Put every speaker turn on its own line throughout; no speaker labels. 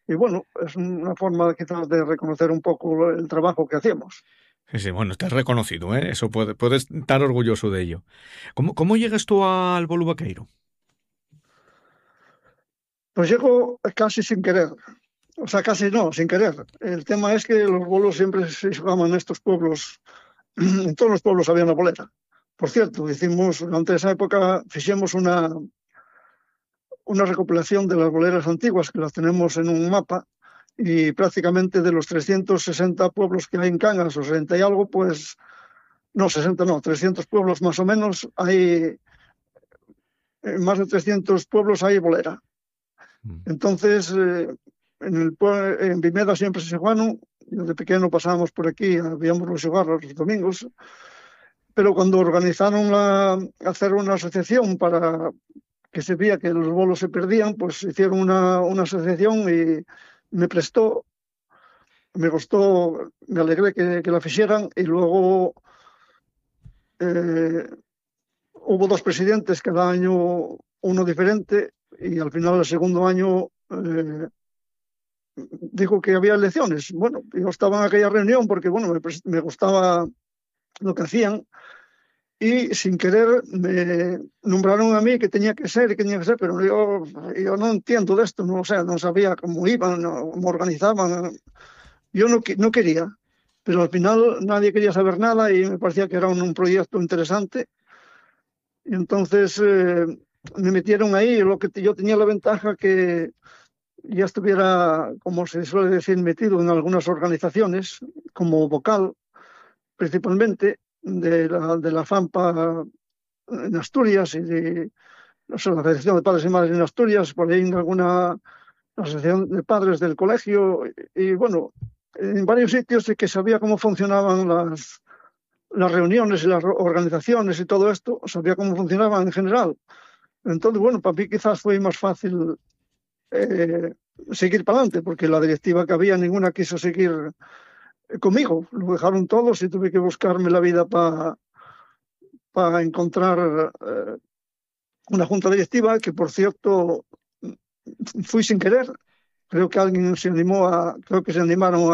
Y bueno, es una forma quizás de reconocer un poco el trabajo que hacíamos.
Sí, sí, bueno, estás reconocido, ¿eh? Eso puedes estar orgulloso de ello. ¿Cómo llegas tú al Bolu Vaqueiro?
Pues llego casi sin querer, o sea, casi no, sin querer. El tema es que los bolos siempre se jugaban en estos pueblos, en todos los pueblos había una bolera. Por cierto, hicimos, durante esa época, hicimos una recopilación de las boleras antiguas que las tenemos en un mapa y prácticamente de los 360 pueblos que hay en Cangas, o 60 y algo, pues, no, 60 no, 300 pueblos más o menos, hay, en más de 300 pueblos hay bolera.
Mm.
Entonces, en Vimeda siempre se jugaron, desde pequeño pasábamos por aquí, habíamos los jugar los domingos, pero cuando organizaron hacer una asociación para que se veía que los bolos se perdían, pues hicieron una asociación y me prestó, me gustó, me alegré que la hicieran y luego eh, hubo dos presidentes, cada año uno diferente y al final el segundo año dijo que había elecciones. Bueno, yo estaba en aquella reunión porque bueno, me gustaba lo que hacían y sin querer me nombraron a mí que tenía que ser, pero yo no entiendo de esto, no, o sea, no sabía cómo iban, cómo organizaban. Yo no quería, pero al final nadie quería saber nada y me parecía que era un proyecto interesante. Y entonces me metieron ahí, lo que yo tenía la ventaja que ya estuviera, como se suele decir, metido en algunas organizaciones, como vocal principalmente, de la FAMPA en Asturias y de no sé, la Federación de Padres y Madres en Asturias, por ahí en alguna asociación de padres del colegio, y bueno, en varios sitios de que sabía cómo funcionaban las reuniones y las organizaciones y todo esto, sabía cómo funcionaban en general. Entonces, bueno, para mí quizás fue más fácil eh, seguir para adelante, porque la directiva que había, ninguna quiso seguir conmigo. Lo dejaron todos y tuve que buscarme la vida encontrar una junta directiva que, por cierto, fui sin querer. Creo que alguien se animó creo que se animaron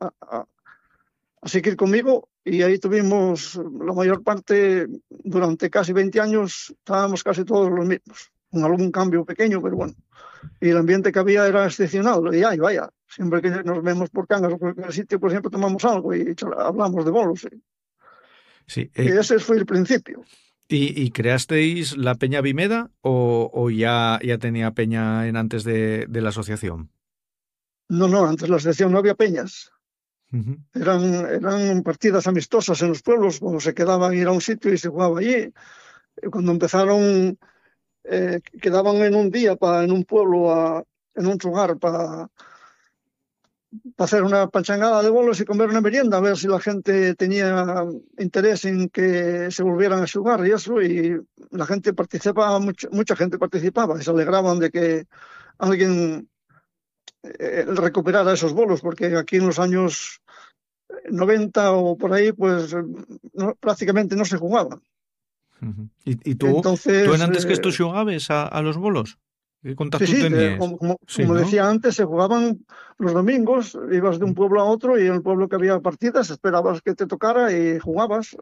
a seguir conmigo y ahí tuvimos la mayor parte, durante casi 20 años, estábamos casi todos los mismos, con algún cambio pequeño, pero bueno. Y el ambiente que había era excepcional. Y ay, vaya, siempre que nos vemos por Cangas o por cualquier sitio, pues siempre tomamos algo y hablamos de bolos.
Sí.
Y ese fue el principio.
¿Y creasteis la Peña Vimeda o ya tenía Peña en antes de la asociación?
No, no, antes de la selección no había peñas.
Ujú.
Eran partidas amistosas en los pueblos, cuando se quedaban ir a un sitio y se jugaba allí. Cuando empezaron, quedaban en un día en un pueblo, en un lugar, para hacer una pachangada de bolos y comer una merienda, a ver si la gente tenía interés en que se volvieran a jugar y eso. Y la gente participaba, mucha gente participaba y se alegraban de que alguien recuperara esos bolos, porque aquí en los años 90 o por ahí, pues prácticamente no se jugaba.
Ujú. ¿Y tú en
Entonces,
antes que esto xogabes a los bolos? ¿Qué
sí,
contacto
sí,
tenías? Sí,
como
¿no?
decía antes, se jugaban los domingos, ibas de un pueblo a otro y en el pueblo que había partidas, esperabas que te tocara y jugabas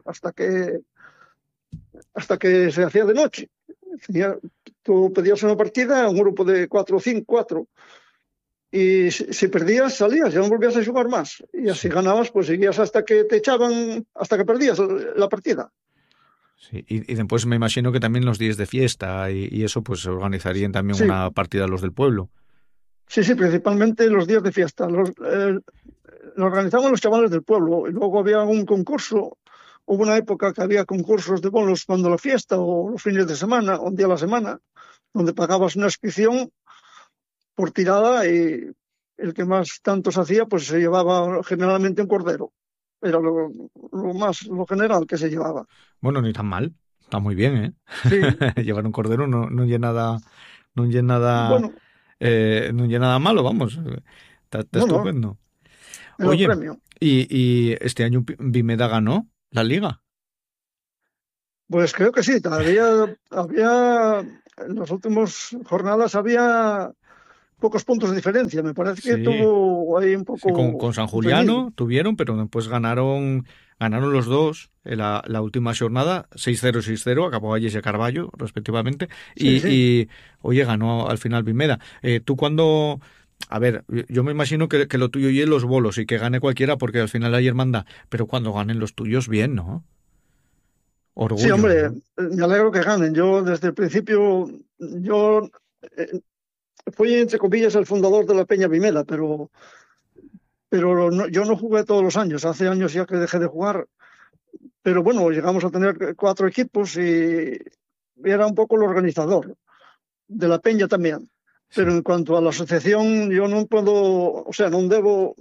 hasta que se hacía de noche. Tú pedías una partida, un grupo de cuatro o cinco, cuatro, y si perdías, salías, ya no volvías a jugar más. Y así
Sí,
ganabas, pues seguías hasta que te echaban, hasta que perdías la partida.
sí. Y después me imagino que también los días de fiesta y eso, pues organizarían también
Sí,
una partida los del pueblo.
sí, sí, principalmente los días de fiesta. Lo organizaban los chavales del pueblo y luego había un concurso. Hubo una época que había concursos de bolos cuando la fiesta o los fines de semana, un día a la semana, donde pagabas una inscripción por tirada y el que más tantos hacía, pues se llevaba generalmente un cordero. Era lo general que se llevaba.
Bueno, ni tan mal. Está muy bien, ¿eh?
Sí,
Llevar un cordero no llena nada, no llena nada,
bueno,
no llena nada malo, vamos. Está
no, no,
estupendo.
era el
Oye,
premio.
y este año Vimeda ganó la liga.
Pues creo que sí, todavía había, en las últimas jornadas había pocos puntos de diferencia. Me parece que
Sí,
tuvo ahí un
sí,
poco
con San
reñido.
Juliano tuvieron, pero después ganaron los dos en la última jornada, 6-0, 6-0, acabó allí ese Carballo, respectivamente,
Sí, sí.
oye, ganó al final Vimeda. Tú cuando, a ver, yo me imagino que lo tuyo y los bolos y que gane cualquiera porque al final hay hermandad, pero cuando ganen los tuyos, bien, ¿no?
Sí,
Orgullo,
hombre,
¿no?
me alegro que ganen. Yo desde el principio, yo fui entre comillas el fundador de la Peña Vimela, pero yo no jugué todos los años. Hace años ya que dejé de jugar, pero bueno, llegamos a tener 4 equipos y era un poco el organizador de la Peña también. Pero
Sí.
en cuanto a la asociación, yo no puedo, o sea, no debo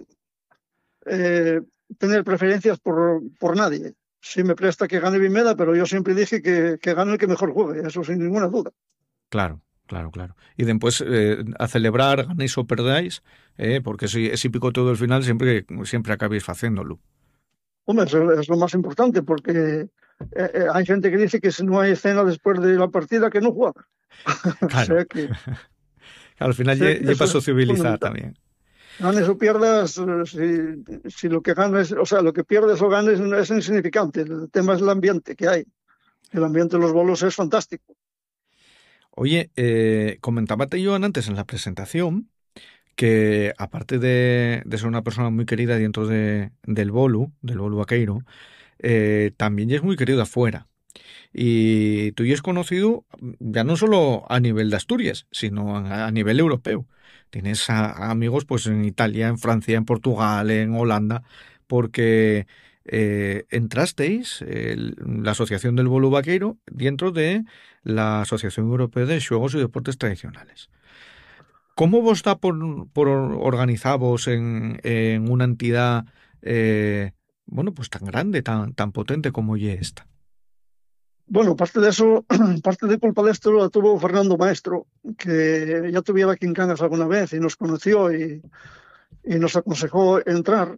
eh, tener preferencias por nadie. Sí me presta que gane Vimeda, pero yo siempre dije que gane el que mejor juegue, eso sin ninguna duda.
Claro, claro, claro. Y después a celebrar, ganéis o perdáis, porque ese picoteo del final siempre acabéis haciéndolo.
Hombre, eso es lo más importante, porque hay gente que dice que si no hay escena después de la partida, que no juega. O
Claro, al final
sé que
para
eso es
sociabilizar
fundamental.
también.
Ganes o pierdas, si lo que ganes, o sea, lo que pierdes o ganes es insignificante. El tema es el ambiente que hay. El ambiente de los bolos es fantástico.
Oye, comentábate yo antes en la presentación que aparte de ser una persona muy querida dentro del Bolu Vaqueiro, también es muy querido afuera. Y tú ya es conocido ya no solo a nivel de Asturias, sino a nivel europeo. Tienes amigos pues en Italia, en Francia, en Portugal, en Holanda, porque entrasteis la Asociación del Bolo Vaqueiro dentro de la Asociación Europea de Juegos y Deportes Tradicionales. ¿Cómo vos está por organizaros en una entidad bueno, pues tan grande, tan potente como ye esta?
Bueno, parte de eso, parte de culpa de esto la tuvo Fernando Maestro, que ya tuviera aquí en Cangas alguna vez y nos conoció y nos aconsejó entrar.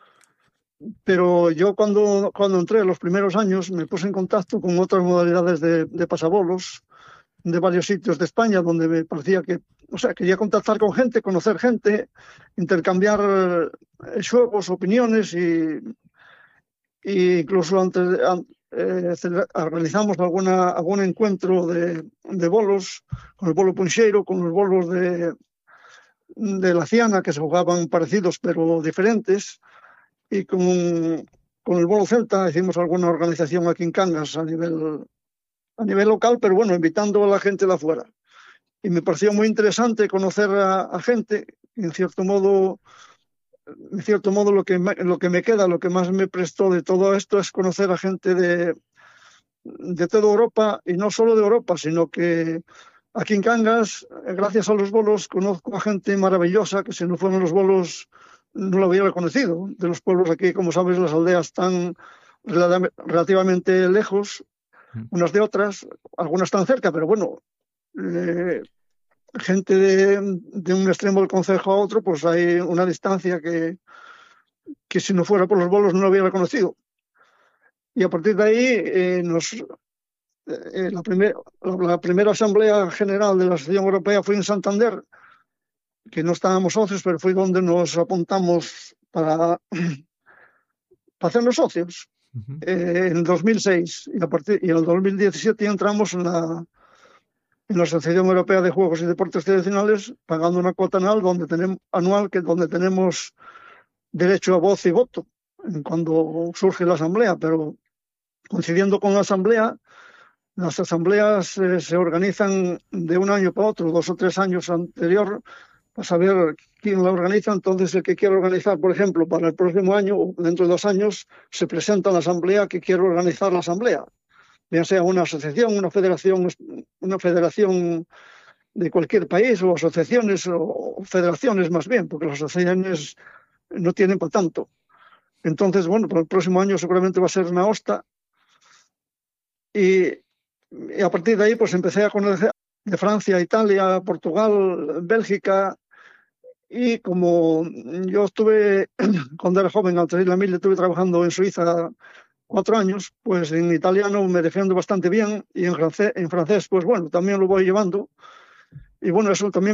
Pero yo cuando entré los primeros años me puse en contacto con otras modalidades de pasabolos de varios sitios de España donde me parecía que, o sea, quería contactar con gente, conocer gente, intercambiar juegos, opiniones y incluso realizamos algún encuentro de bolos, con el bolo puncheiro, con los bolos de la Ciana, que se jugaban parecidos pero diferentes, y con el bolo celta hicimos alguna organización aquí en Cangas a nivel local, pero bueno, invitando a la gente de afuera. Y me pareció muy interesante conocer a gente, en cierto modo lo que me queda, lo que más me prestó de todo esto es conocer a gente de toda Europa, y no solo de Europa, sino que aquí en Cangas, gracias a los bolos, conozco a gente maravillosa que si no fueran los bolos no lo hubiera conocido. De los pueblos aquí, como sabes, las aldeas están relativamente lejos unas de otras, algunas están cerca, pero bueno, eh, gente de un extremo del concejo a otro, pues hay una distancia que si no fuera por los bolos no lo hubiera conocido. Y a partir de ahí, la primera Asamblea General de la Asociación Europea fue en Santander, que no estábamos socios, pero fue donde nos apuntamos para hacernos socios,
Ujú.
en 2006. Y en el 2017 entramos en la Asociación Europea de Juegos y Deportes Tradicionales, pagando una cuota anual, donde tenemos derecho a voz y voto cuando surge la asamblea, pero coincidiendo con la asamblea, las asambleas se organizan de un año para otro, 2 o 3 años anterior, para saber quién la organiza. Entonces, el que quiere organizar, por ejemplo, para el próximo año o dentro de 2 años, se presenta a la asamblea que quiere organizar la asamblea, bien sea una asociación, una federación de cualquier país, o asociaciones o federaciones más bien, porque las asociaciones no tienen para tanto. Entonces, bueno, para el próximo año seguramente va a ser una hosta, y a partir de ahí pues empecé a conocer de Francia, Italia, Portugal, Bélgica, y como yo estuve, cuando era joven, antes de ir a la mil, estuve trabajando en Suiza 4 años, pues en italiano me defiendo bastante bien, y en francés pues bueno, también lo voy llevando, y bueno, eso también